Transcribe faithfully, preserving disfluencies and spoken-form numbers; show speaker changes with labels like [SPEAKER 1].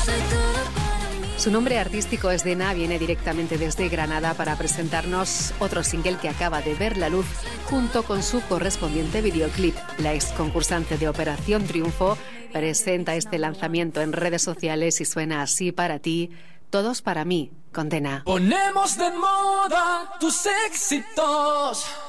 [SPEAKER 1] Su nombre artístico es Dena, viene directamente desde Granada para presentarnos otro single que acaba de ver la luz junto con su correspondiente videoclip. La ex concursante de Operación Triunfo presenta este lanzamiento en redes sociales y suena así para ti, Todos para mí, con Dena.
[SPEAKER 2] Ponemos de moda tus éxitos.